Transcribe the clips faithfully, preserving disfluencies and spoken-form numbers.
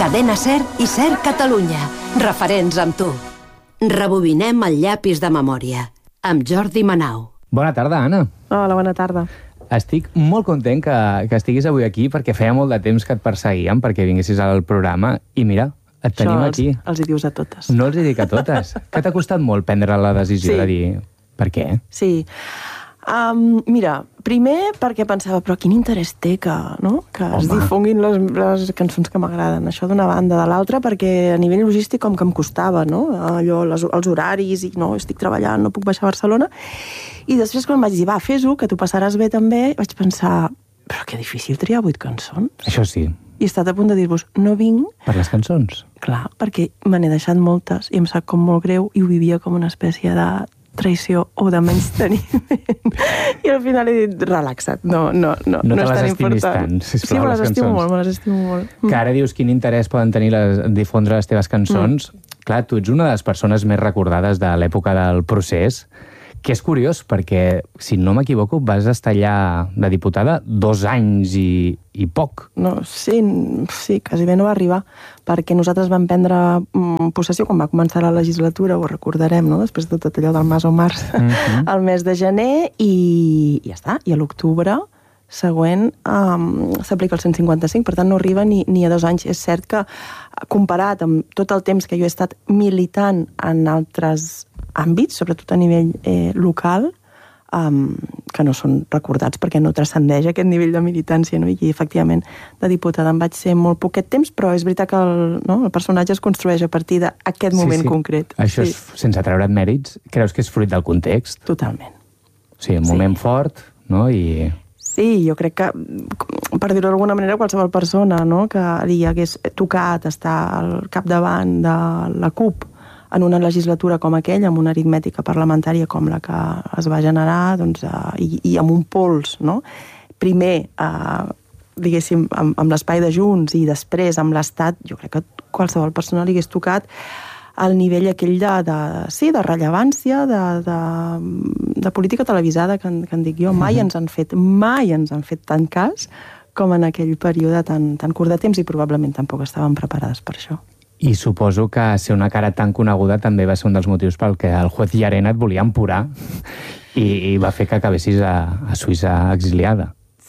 Cadena Ser i Ser Catalunya. Referents amb tu. Rebobinem el llapis de memòria. Amb Jordi Manau. Bona tarda, Anna. Hola, bona tarda. Estic molt content que, que estiguis avui aquí perquè feia molt de temps que et perseguíem perquè vinguessis al programa i mira, et tenim Això aquí. Els, els hi dius a totes. No els hi dic a totes. Que t'ha costat molt prendre la decisió Sí. de dir per què? Sí. Um, mira, primer perquè pensava, però quin interès té que, no? que es Home. difonguin les, les cançons que m'agraden. Això d'una banda, de l'altra, perquè a nivell logístic com que em costava, no? Allò, les, els horaris, i no, estic treballant, no puc baixar a Barcelona. I després quan vaig dir, va, fes-ho, que tu passaràs bé també, vaig pensar, però que difícil triar vuit cançons. Això sí, I he estat a punt de dir-vos, no vinc, per les cançons. clar, perquè me n'he deixat moltes i em sap com molt greu i ho vivia com una espècie de traïció o de menysteniment. I al final he dit, relaxa't, no, no, no, No no, te és les tan estimis important. tant, sisplau, sí, me les les estimo cançons. molt, me les estimo molt. Que ara dius quin interès poden tenir les, difondre les teves cançons. Mm. Clar, tu ets una de les persones més recordades de l'època del procés, que és curiós perquè, si no m'equivoco, vas estar allà de diputada dos anys i, i poc. No, sí, sí, quasi bé no va arribar, perquè nosaltres vam prendre mm, possessió quan va començar la legislatura, ho recordarem, no? Després de tot allò del mas o març, Mhm. al mes de gener, i ja està. I a l'octubre següent um, s'aplica el cent cinquanta-cinc, per tant no arriba ni, ni a dos anys. És cert que, comparat amb tot el temps que jo he estat militant en altres àmbits, sobretot a nivell eh, local, um, que no són recordats perquè no transcendeix aquest nivell de militància, no? I efectivament de diputada em vaig ser molt poquet temps, però és veritat que el, no, el personatge es construeix a partir d'aquest moment sí, sí. concret. Això sí. és, sense treure't mèrits, creus que és fruit del context? Totalment. O sigui, un Sí. moment fort, no? I... Sí, jo crec que, per dir-ho d'alguna manera, qualsevol persona, no?, que li hagués tocat estar al capdavant de la CUP en una legislatura com aquella, amb una aritmètica parlamentària com la que es va generar, doncs, uh, i, i amb un pols, no? Primer, uh, diguéssim, amb, amb l'espai de Junts i després amb l'Estat, jo crec que qualsevol persona li hagués tocat el nivell aquell de, de, sí, de rellevància, de, de, de política televisada, que, en- que en dic jo. Mai ens han fet, mai ens han fet tant cas com en aquell període tan, tan curt de temps, i probablement tampoc estàvem preparades per això. I suposo que ser una cara tan coneguda també va ser un dels motius pel que el juez Llarena et volia empurar i, i va fer que acabessis a, a Suïssa exiliada.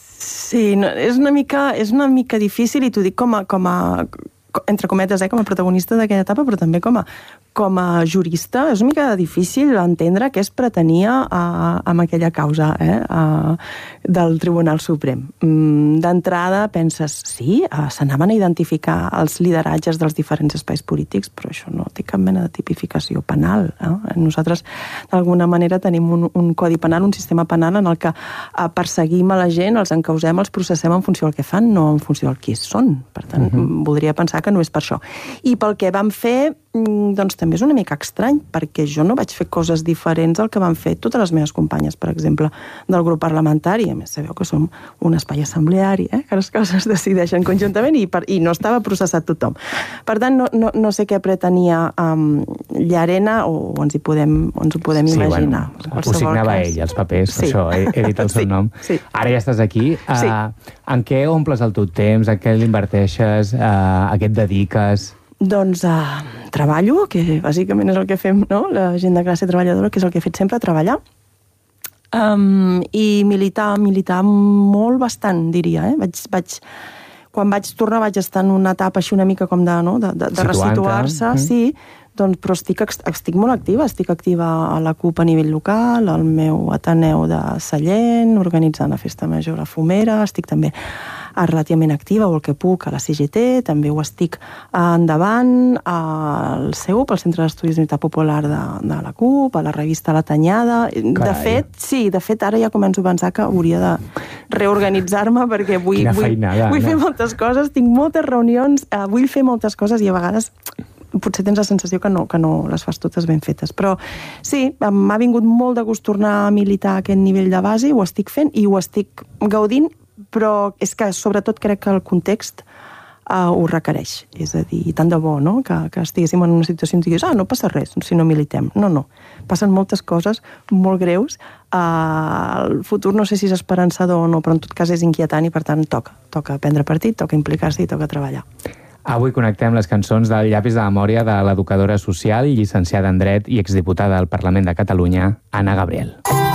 Sí, no, és, una mica, és una mica difícil, i t'ho dic com a, com a entre cometes, eh, com a protagonista d'aquella etapa, però també com a, com a jurista. És una mica difícil entendre què es pretenia uh, amb aquella causa eh, uh, del Tribunal Suprem. Mm, D'entrada penses, sí, uh, s'anaven a identificar els lideratges dels diferents espais polítics, però això no té cap mena de tipificació penal. Eh? Nosaltres, d'alguna manera, tenim un, un codi penal, un sistema penal en el que uh, perseguim a la gent, els encausem, els processem en funció del que fan, no en funció del qui són. Per tant, uh-huh. voldria pensar que no és per això. I pel que vam fer, doncs també és una mica estrany, perquè jo no vaig fer coses diferents del que van fer totes les meves companyes, per exemple, del grup parlamentari. A més, sabeu que som un espai assembleari, eh? Que les coses decideixen conjuntament, i, per, i no estava processat tothom. Per tant, no, no, no sé què pretenia um, Llarena, o ens hi podem, ens ho podem Sí, imaginar. bueno, ho signava ell, els papers, per Sí. això he, he dit el seu Sí, nom. sí. Ara ja estàs aquí. Sí. Uh, en què omples el teu temps? A què l'inverteixes? Uh, a què et dediques? Doncs uh, treballo, que bàsicament és el que fem, no? La gent de classe treballadora, que és el que he fet sempre, treballar. Um, I militar, militar molt bastant, diria. Eh? Vaig, vaig, quan vaig tornar vaig estar en una etapa així una mica com de, no? de, de, de resituar-se, Mm. sí, doncs, però estic, estic molt activa. Estic activa a la CUP a nivell local, al meu Ateneu de Sallent, organitzant la Festa Major a Fumera, estic també relativament activa, o el que puc, a la C G T, també ho estic endavant, al C U P, al Centre d'Estudis d'Unitat Popular de, de la CUP, a la revista La Tanyada. De Carai. fet, sí, de fet, ara ja començo a pensar que hauria de reorganitzar-me, perquè vull, Quina vull, feinada, vull no? fer moltes coses, tinc moltes reunions, eh, vull fer moltes coses, i a vegades potser tens la sensació que no, que no les fas totes ben fetes. Però sí, m'ha vingut molt de gust tornar a militar a aquest nivell de base, ho estic fent i ho estic gaudint, però és que sobretot crec que el context uh, ho requereix. És a dir, tant de bo, no?, que, que estiguéssim en una situació en què diguis, ah, no passa res si no militem. No, no. Passen moltes coses molt greus. Uh, el futur no sé si és esperançador o no, però en tot cas és inquietant, i per tant toca. Toca prendre partit, toca implicar-se i toca treballar. Avui connectem les cançons del llapis de memòria de l'educadora social, llicenciada en dret i exdiputada al Parlament de Catalunya, Anna Gabriel.